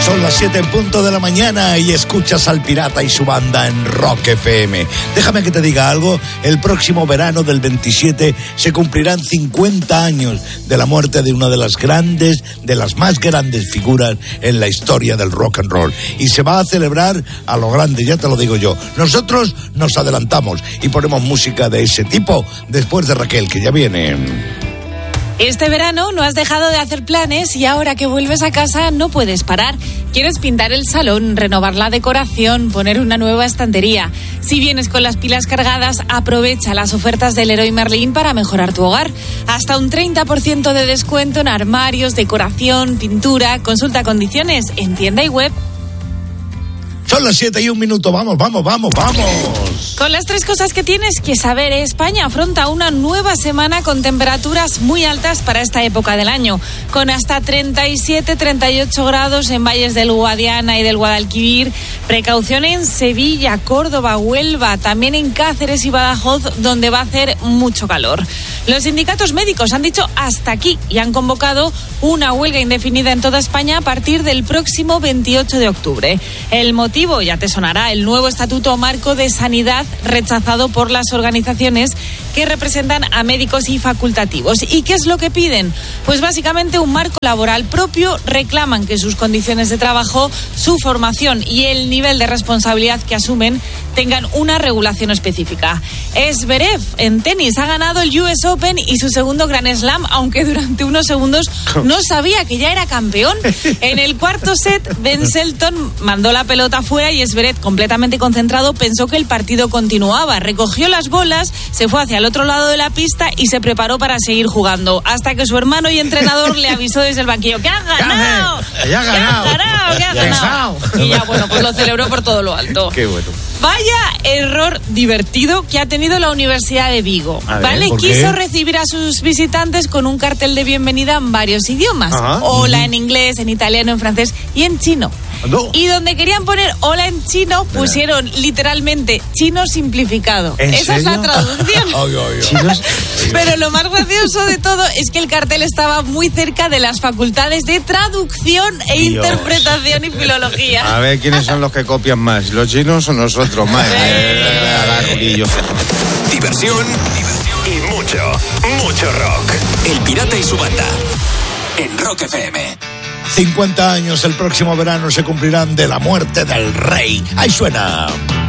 Son las 7 en punto de la mañana y escuchas al Pirata y su banda en Rock FM. Déjame que te diga algo, el próximo verano del 27 se cumplirán 50 años de la muerte de una de las más grandes figuras en la historia del rock and roll. Y se va a celebrar a lo grande, ya te lo digo yo. Nosotros nos adelantamos y ponemos música de ese tipo después de Raquel, que ya viene. Este verano no has dejado de hacer planes y ahora que vuelves a casa no puedes parar. Quieres pintar el salón, renovar la decoración, poner una nueva estantería. Si vienes con las pilas cargadas, aprovecha las ofertas del Leroy Merlin para mejorar tu hogar. Hasta un 30% de descuento en armarios, decoración, pintura. Consulta condiciones en tienda y web. Son las 7 y 1 minuto, vamos. Con las 3 cosas que tienes que saber, España afronta una nueva semana con temperaturas muy altas para esta época del año, con hasta 37-38 grados en valles del Guadiana y del Guadalquivir. Precaución en Sevilla, Córdoba, Huelva, también en Cáceres y Badajoz, donde va a hacer mucho calor. Los sindicatos médicos han dicho hasta aquí y han convocado una huelga indefinida en toda España a partir del próximo 28 de octubre. El motivo, ya te sonará, el nuevo Estatuto Marco de Sanidad rechazado por las organizaciones que representan a médicos y facultativos. ¿Y qué es lo que piden? Pues básicamente un marco laboral propio. Reclaman que sus condiciones de trabajo, su formación y el nivel de responsabilidad que asumen tengan una regulación específica. Zverev en tenis ha ganado el US Open y su segundo Grand Slam, aunque durante unos segundos no sabía que ya era campeón. En el cuarto set, Ben Shelton mandó la pelota fuera y Zverev, completamente concentrado, pensó que el partido continuaba. Recogió las bolas, se fue hacia el otro lado de la pista y se preparó para seguir jugando, hasta que su hermano y entrenador le avisó desde el banquillo: ¡que has ganado! ¡Que has ganado! Y ya, bueno, pues lo celebró por todo lo alto. ¡Qué bueno! Vaya error divertido que ha tenido la Universidad de Vigo. ¿Vale? Quiso recibir a sus visitantes con un cartel de bienvenida en varios idiomas. Ajá. Hola en inglés, en italiano, en francés y en chino. No. Y donde querían poner hola en chino, pusieron literalmente chino simplificado. Esa es la traducción. Pero lo más gracioso de todo es que el cartel estaba muy cerca de las facultades de traducción e interpretación y filología. A ver quiénes son los que copian más, los chinos o nosotros. Diversión y mucho rock. El Pirata y su banda en Rock FM. 50 años el próximo verano se cumplirán de la muerte del rey. Ahí suena.